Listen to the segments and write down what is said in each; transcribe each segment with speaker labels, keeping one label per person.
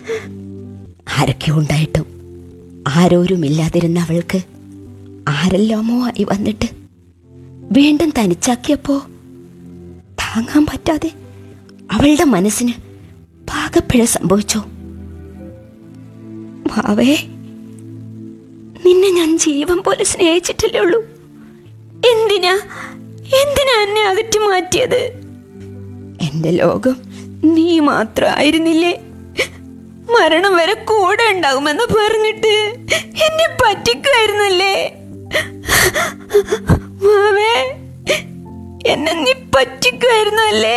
Speaker 1: ആരൊക്കെ ഉണ്ടായിട്ടും ആരോരുമില്ലാതിരുന്ന അവൾക്ക് ആരെല്ലാമോ ആയി വന്നിട്ട് വീണ്ടും തനിച്ചാക്കിയപ്പോ താങ്ങാൻ പറ്റാതെ അവളുടെ മനസ്സിന് പാകപ്പിഴ സംഭവിച്ചു. മാവേ, നിന്നെ ഞാൻ ജീവൻ പോലെ സ്നേഹിച്ചിട്ടല്ലേ ഉള്ളൂ. എന്തിനാ എന്നെ അകറ്റി മാറ്റിയത്? എന്റെ ലോകം നീ മാത്രമായിരുന്നില്ലേ? മരണം വരെ കൂടെ ഉണ്ടാകുമെന്ന് പറഞ്ഞിട്ട് എന്നെ പറ്റിക്കുമായിരുന്നല്ലേ? മാവേ, എന്നെ നീ പറ്റിക്കുമായിരുന്നല്ലേ?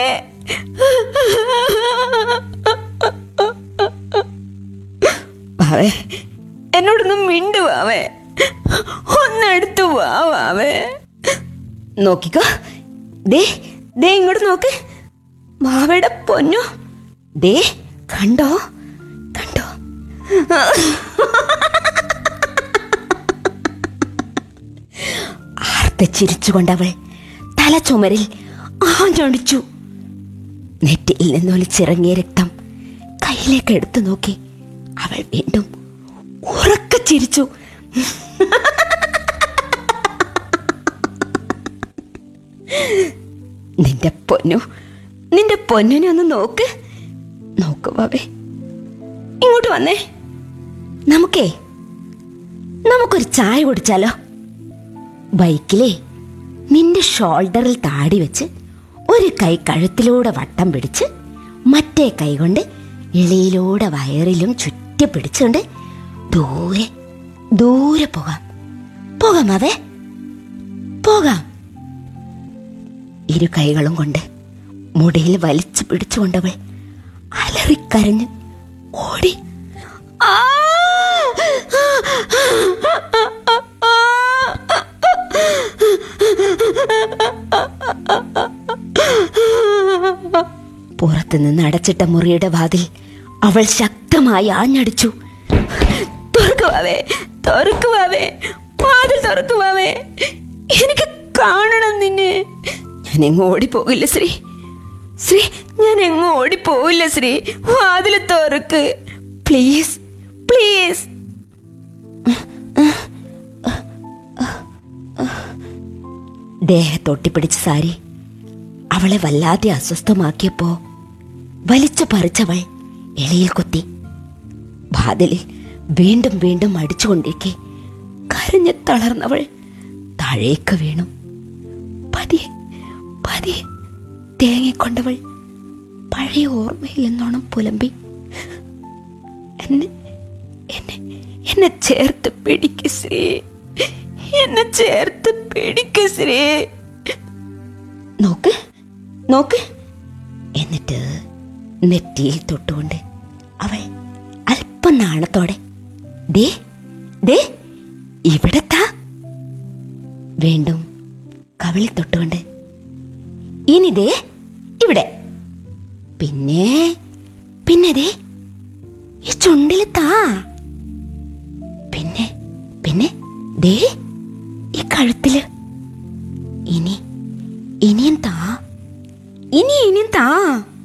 Speaker 1: വാവേ, എന്നോടൊന്നും മിണ്ടുവാവേ, ഒന്നെടുത്തു വാവേ. നോക്കിക്കോ, ദേ ഇങ്ങോട്ട് നോക്ക്. വാവയുടെ പൊന്നു, ദേ കണ്ടോ? ചിരിച്ചുകൊണ്ടവൾ തല ചുമരിൽ ആഞ്ഞടിച്ചു. നെറ്റിയിൽ നിന്നൊലിച്ചിറങ്ങിയ രക്തം കയ്യിലേക്ക് എടുത്തു നോക്കി അവൾ വീണ്ടും ഉറക്കെ ചിരിച്ചു. നിന്റെ പൊന്നിനെ ഒന്ന് നോക്ക് ബാബേ. ഇങ്ങോട്ട് വന്നേ, നമുക്കൊരു ചായ കുടിച്ചാലോ? ബൈക്കിലെ നിന്റെ ഷോൾഡറിൽ താടി വെച്ച് ഒരു കൈ കഴുത്തിലൂടെ വട്ടം പിടിച്ച് മറ്റേ കൈ കൊണ്ട് ഇളയിലൂടെ വയറിലും ചുറ്റി പിടിച്ചുകൊണ്ട് ദൂരെ പോകാം അവേ, പോകാം. ഇരു കൈകളും കൊണ്ട് മുടിയിൽ വലിച്ചു പിടിച്ചുകൊണ്ടവൾ അലറിക്കരഞ്ഞ് ഓടി. പുറത്തുനിന്ന് അടച്ചിട്ട മുറിയുടെ വാതിൽ അവൾ ശക്തമായി ആഞ്ഞടിച്ചു. തുറക്കുവാവേ, വാതിൽ തുറക്കുവാവേ, എനിക്ക് കാണണം നിന്നെ. ഞാൻ എങ്ങും ഓടിപ്പോകില്ല ശ്രീ, ഞാൻ എങ്ങും ഓടിപ്പോവില്ല ശ്രീ. വാതിൽ തുറക്ക് പ്ലീസ്. ദേഹത്തൊട്ടിപ്പിടിച്ച സാരി അവളെ വല്ലാതെ അസ്വസ്ഥമാക്കിയപ്പോ വലിച്ചു പറിച്ചവൾ ഇളയിൽ കുത്തി. വാതിലിൽ വീണ്ടും അടിച്ചുകൊണ്ടിരിക്കെ കരഞ്ഞു തളർന്നവൾ താഴേക്ക് വീണു. പതിയെ തേങ്ങിക്കൊണ്ടവൾ പഴയ ഓർമ്മയിൽ നിന്നോണം പുലമ്പി. എന്നെ ചേർത്ത് പിടിക്ക് ശ്രീ, എന്നെ ചേർത്ത് പിടിക്ക് ശ്രീ. നോക്ക്. എന്നിട്ട് നെറ്റിയിൽ തൊട്ടുകൊണ്ട് അവൾ അല്പം നാണത്തോടെ ദേ ഇവിടെത്താ. വീണ്ടും കവിളിൽ തൊട്ടുകൊണ്ട് ഇനി ദേ ഇവിടെ, പിന്നെ ദേ ഈ ചുണ്ടിലെത്താ, പിന്നെ ദേ ഈ കഴുത്തില്, ഇനിയും താ.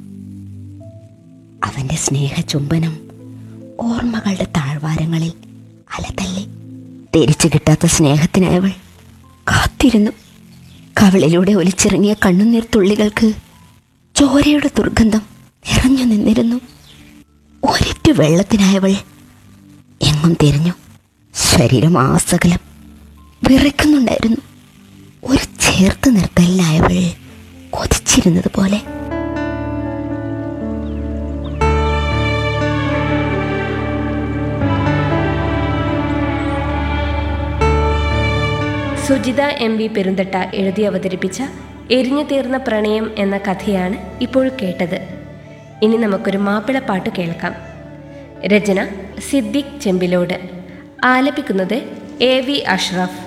Speaker 1: അവന്റെ സ്നേഹ ചുംബനം ഓർമ്മകളുടെ താഴ്വാരങ്ങളിൽ അലതല്ലി. തിരിച്ചു കിട്ടാത്ത സ്നേഹത്തിനായവൾ കാത്തിരുന്നു. കവിളിലൂടെ ഒലിച്ചിറങ്ങിയ കണ്ണുനീർ തുള്ളികൾക്ക് ചോരയുടെ ദുർഗന്ധം നിറഞ്ഞു നിന്നിരുന്നു. ഒരിറ്റു വെള്ളത്തിനായവൾ എങ്ങും തിരിഞ്ഞു. ശരീരം ആസകലം വിറയ്ക്കുന്നുണ്ടായിരുന്നു. ഒരു ചേർത്ത് നിർത്തലിനായവൾ കൊതിച്ചിരുന്നത് പോലെ.
Speaker 2: സുജിത എം വി പെരുന്തട്ട എഴുതി അവതരിപ്പിച്ച എരിഞ്ഞു തീർന്ന പ്രണയം എന്ന കഥയാണ് ഇപ്പോൾ കേട്ടത്. ഇനി നമുക്കൊരു മാപ്പിളപ്പാട്ട് കേൾക്കാം. രചന സിദ്ദിഖ് ചെമ്പിലോട്, ആലപിക്കുന്നത് AV അഷ്റഫ്.